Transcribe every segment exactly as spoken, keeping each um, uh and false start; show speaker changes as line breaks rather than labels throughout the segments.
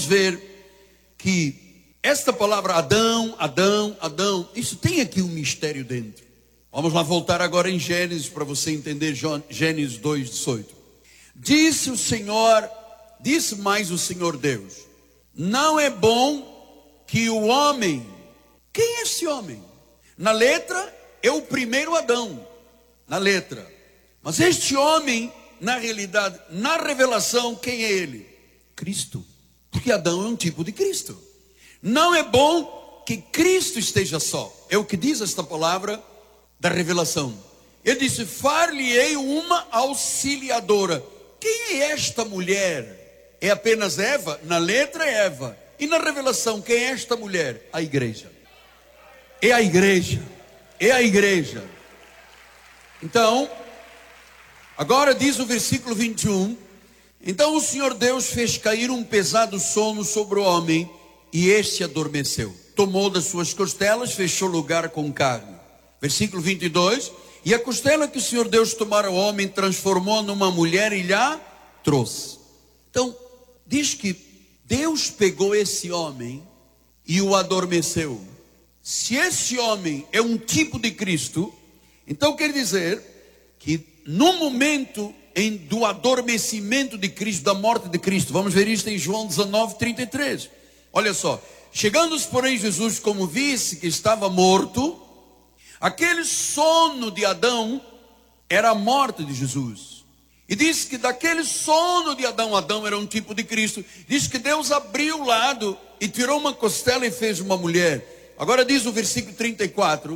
vamos ver que esta palavra Adão, Adão, Adão, isso tem aqui um mistério dentro. Vamos lá voltar agora em Gênesis para você entender Gênesis dois, dezoito. Disse o Senhor, disse mais o Senhor Deus: não é bom que o homem... Quem é esse homem? Na letra é o primeiro Adão, na letra. Mas este homem, na realidade, na revelação, quem é ele? Cristo. Porque Adão é um tipo de Cristo. Não é bom que Cristo esteja só. É o que diz esta palavra da revelação. Ele disse: far-lhe-ei uma auxiliadora. Quem é esta mulher? É apenas Eva? Na letra é Eva. E na revelação, quem é esta mulher? A igreja. É a igreja. É a igreja. Então, agora diz o versículo vinte e um: então o Senhor Deus fez cair um pesado sono sobre o homem, e este adormeceu. Tomou das suas costelas, fechou lugar com carne. Versículo vinte e dois: e a costela que o Senhor Deus tomara ao homem, transformou numa mulher e lhe trouxe. Então, diz que Deus pegou esse homem e o adormeceu. Se esse homem é um tipo de Cristo, então quer dizer que no momento em, do adormecimento de Cristo, da morte de Cristo, vamos ver isto em João dezenove, trinta e três. Olha só: chegando-se porém Jesus, como visse que estava morto, aquele sono de Adão era a morte de Jesus. E diz que daquele sono de Adão, Adão era um tipo de Cristo. Diz que Deus abriu o lado e tirou uma costela e fez uma mulher. Agora diz o versículo trinta e quatro: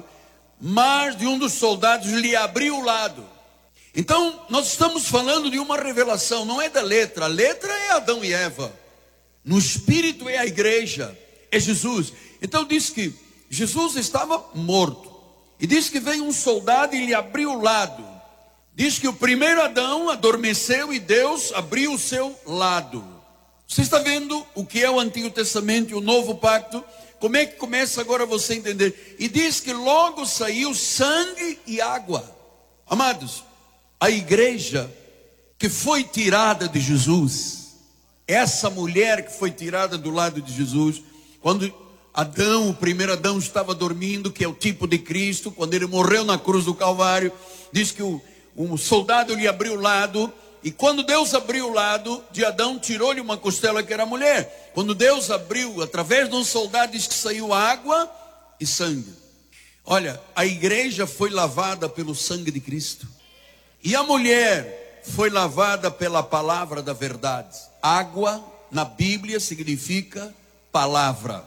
mas de um dos soldados lhe abriu o lado. Então nós estamos falando de uma revelação, não é da letra. A letra é Adão e Eva. No espírito é a igreja, é Jesus. Então diz que Jesus estava morto. E diz que veio um soldado e lhe abriu o lado. Diz que o primeiro Adão adormeceu e Deus abriu o seu lado. Você está vendo o que é o Antigo Testamento e o Novo Pacto? Como é que começa agora você a entender? E diz que logo saiu sangue e água. Amados, a igreja que foi tirada de Jesus, essa mulher que foi tirada do lado de Jesus, quando Adão, o primeiro Adão, estava dormindo, que é o tipo de Cristo, quando ele morreu na cruz do Calvário, diz que o, um soldado lhe abriu o lado, e quando Deus abriu o lado de Adão, tirou-lhe uma costela que era a mulher. Quando Deus abriu, através de um soldado, diz que saiu água e sangue. Olha, a igreja foi lavada pelo sangue de Cristo. E a mulher foi lavada pela palavra da verdade. Água, na Bíblia, significa palavra.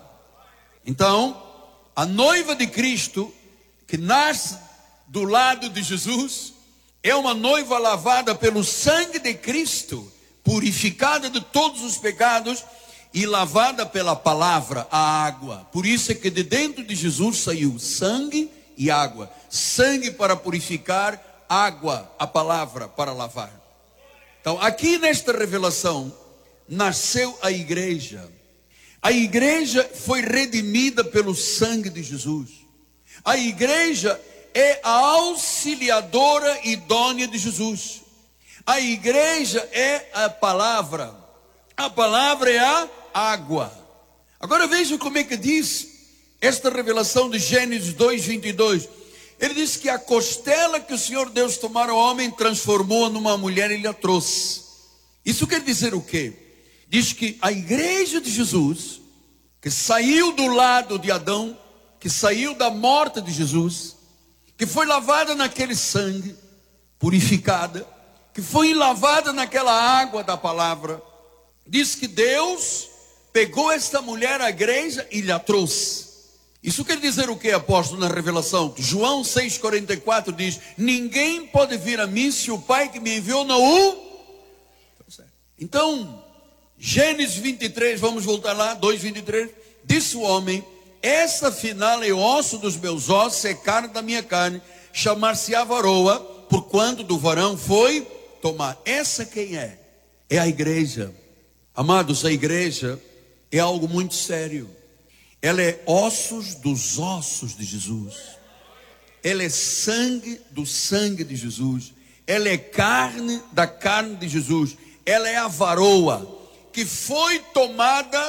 Então, a noiva de Cristo, que nasce do lado de Jesus, é uma noiva lavada pelo sangue de Cristo, purificada de todos os pecados e lavada pela palavra, a água. Por isso é que de dentro de Jesus saiu sangue e água. Sangue para purificar, água, a palavra para lavar. Então, aqui nesta revelação, nasceu a igreja. A igreja foi redimida pelo sangue de Jesus. A igreja é a auxiliadora idônea de Jesus. A igreja é a palavra. A palavra é a água. Agora veja como é que diz esta revelação de Gênesis dois, vinte e dois. Ele diz que a costela que o Senhor Deus tomara ao homem, transformou numa mulher e lhe a trouxe. Isso quer dizer o quê? Diz que a igreja de Jesus, que saiu do lado de Adão, que saiu da morte de Jesus, que foi lavada naquele sangue, purificada, que foi lavada naquela água da palavra, diz que Deus pegou esta mulher, a igreja, e lhe a trouxe. Isso quer dizer o que, apóstolo, na revelação? João seis, quarenta e quatro diz: ninguém pode vir a mim se o Pai que me enviou não o... Então, Gênesis vinte e três, vamos voltar lá, dois, vinte e três, disse o homem: essa final é osso dos meus ossos, é carne da minha carne, chamar-se-á varoa, por quanto do varão foi tomar. Essa quem é? É a igreja. Amados, a igreja é algo muito sério. Ela é ossos dos ossos de Jesus. Ela é sangue do sangue de Jesus. Ela é carne da carne de Jesus. Ela é a varoa que foi tomada